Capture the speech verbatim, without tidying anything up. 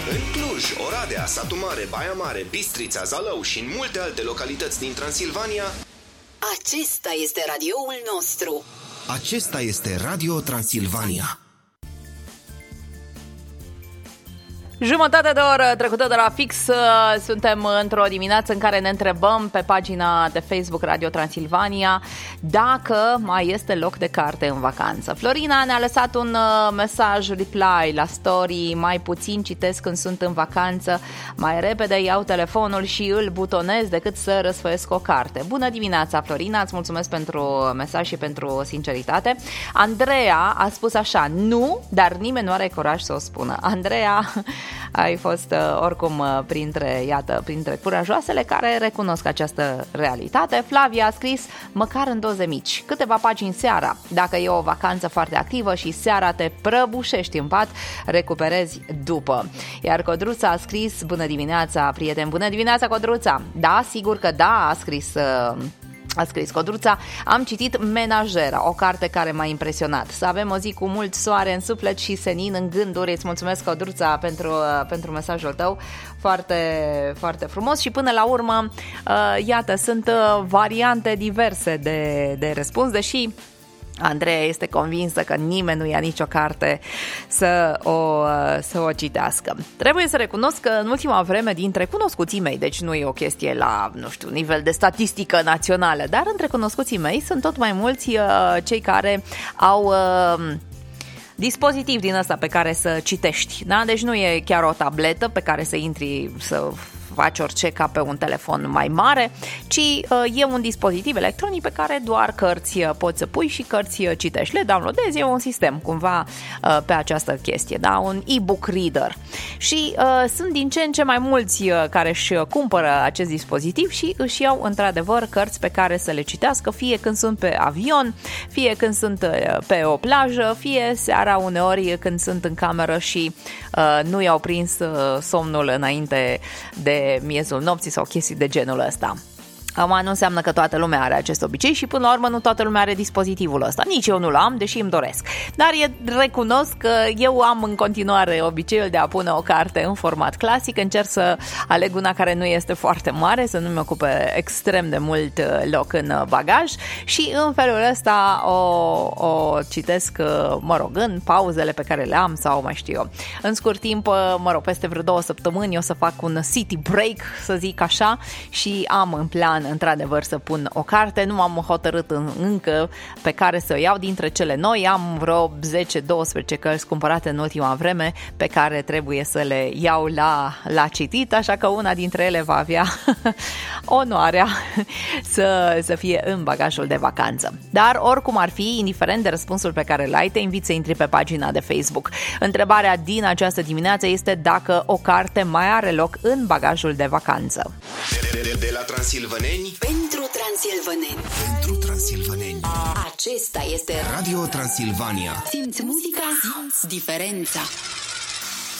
În Cluj, Oradea, Satu Mare, Baia Mare, Bistrița, Zalău și în multe alte localități din Transilvania. Acesta este radioul nostru. Acesta este Radio Transilvania. Jumătate de oră trecută de la fix, suntem într-o dimineață în care ne întrebăm pe pagina de Facebook Radio Transilvania dacă mai este loc de carte în vacanță. Florina ne-a lăsat un mesaj reply la story: mai puțin citesc când sunt în vacanță, mai repede iau telefonul și îl butonez decât să răsfoiesc o carte. Bună dimineața, Florina, îți mulțumesc pentru mesaj și pentru sinceritate. Andreea a spus așa: nu, dar nimeni nu are curaj să o spună. Andreea, ai fost uh, oricum uh, printre, iată, printre curajoasele care recunosc această realitate. Flavia a scris: măcar în doze mici, câteva pagini seara. Dacă e o vacanță foarte activă și seara te prăbușești în pat, recuperezi după. Iar Codruța a scris: bună dimineața, prieteni. Bună dimineața, Codruța. Da, sigur că da, a scris... Uh, A scris Codruța: am citit Menajera, o carte care m-a impresionat. Să avem o zi cu mult soare în suflet și senin în gânduri. Îți mulțumesc, Codruța, pentru, pentru mesajul tău. Foarte, foarte frumos. Și până la urmă, iată, sunt variante diverse de, de răspuns, deși Andreea este convinsă că nimeni nu ia nicio carte să o, să o citească. Trebuie să recunosc că în ultima vreme, dintre cunoscuții mei, deci nu e o chestie la, nu știu, nivel de statistică națională, dar între cunoscuții mei sunt tot mai mulți uh, cei care au... Uh, dispozitiv din ăsta pe care să citești, da? Deci nu e chiar o tabletă pe care să intri să faci orice ca pe un telefon mai mare, ci uh, e un dispozitiv electronic pe care doar cărți uh, poți să pui și cărți uh, citești. Le downloadezi, e un sistem cumva uh, pe această chestie, da? Un e-book reader. Și uh, sunt din ce în ce mai mulți uh, care își cumpără acest dispozitiv și își iau într-adevăr cărți pe care să le citească, fie când sunt pe avion, fie când sunt uh, pe o plajă, fie seara uneori când sunt în cameră și uh, nu i-au prins uh, somnul înainte de miezul nopții sau chestii de genul ăsta. Acum nu înseamnă că toată lumea are acest obicei și până la urmă nu toată lumea are dispozitivul ăsta. Nici eu nu-l am, deși îmi doresc. Dar e, recunosc că eu am în continuare obiceiul de a pune o carte în format clasic. Încerc să aleg una care nu este foarte mare, să nu-mi ocupe extrem de mult loc în bagaj și în felul ăsta o, o citesc, mă rog, în pauzele pe care le am sau mai știu eu. În scurt timp, mă rog, peste vreo două săptămâni o să fac un city break, să zic așa, și am în plan într-adevăr să pun o carte. Nu m-am hotărât încă pe care să o iau dintre cele noi. Am vreo zece douăsprezece cărți cumpărate în ultima vreme pe care trebuie să le iau la, la citit, așa că una dintre ele va avea onoarea să, să fie în bagajul de vacanță. Dar oricum ar fi, indiferent de răspunsul pe care l-ai, te invit să intri pe pagina de Facebook. Întrebarea din această dimineață este dacă o carte mai are loc în bagajul de vacanță. De, de, de, de la Transilvania Pentru transilvaneni. Pentru transilvaneni. Acesta este Radio Transilvania. Simți muzica, simți diferența.